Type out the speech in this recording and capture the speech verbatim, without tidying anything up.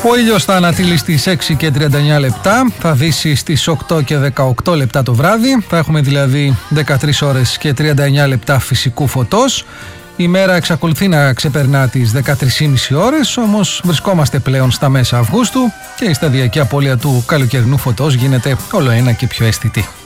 Ο ήλιος θα ανατείλει στις έξι και τριάντα εννιά λεπτά, θα δύσει στις οκτώ και δεκαοκτώ λεπτά το βράδυ, θα έχουμε δηλαδή δεκατρείς ώρες και τριάντα εννιά λεπτά φυσικού φωτός. Η μέρα εξακολουθεί να ξεπερνά τις δεκατρείς και μισή ώρες, όμως βρισκόμαστε πλέον στα μέσα Αυγούστου και η σταδιακή απώλεια του καλοκαιρινού φωτός γίνεται όλο ένα και πιο αισθητή.